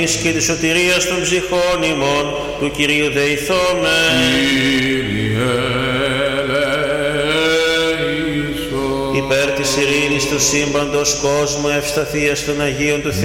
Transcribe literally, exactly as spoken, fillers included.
και της σωτηρίας των ψυχών ημών, του Κυρίου δεηθόμεν. Υπέρ της ειρήνης του σύμπαντος κόσμου, ευσταθίας των Αγίων του